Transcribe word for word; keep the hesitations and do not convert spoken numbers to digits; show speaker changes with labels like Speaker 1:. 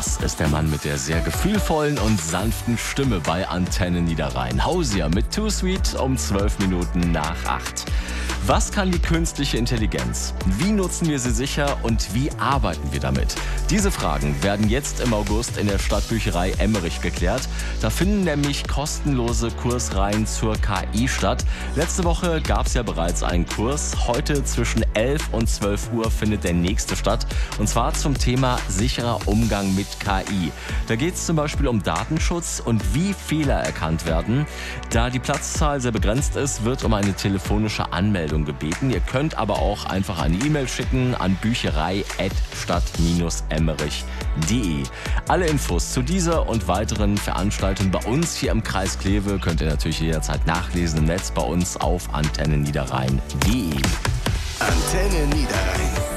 Speaker 1: Das ist der Mann mit der sehr gefühlvollen und sanften Stimme bei Antenne Niederrhein. Hausier mit Too Sweet um zwölf Minuten nach acht. Was kann die künstliche Intelligenz? Wie nutzen wir sie sicher und wie arbeiten wir damit? Diese Fragen werden jetzt im August in der Stadtbücherei Emmerich geklärt. Da finden nämlich kostenlose Kursreihen zur K I statt. Letzte Woche gab es ja bereits einen Kurs. Heute zwischen elf und zwölf Uhr findet der nächste statt. Und zwar zum Thema sicherer Umgang mit K I. Da geht es zum Beispiel um Datenschutz und wie Fehler erkannt werden. Da die Platzzahl sehr begrenzt ist, wird um eine telefonische Anmeldung gebeten. Ihr könnt aber auch einfach eine E-Mail schicken an bücherei at stadt emmerich punkt de. Alle Infos zu dieser und weiteren Veranstaltungen bei uns hier im Kreis Kleve könnt ihr natürlich jederzeit nachlesen im Netz bei uns auf antenne niederrhein punkt de.
Speaker 2: Antenne Niederrhein.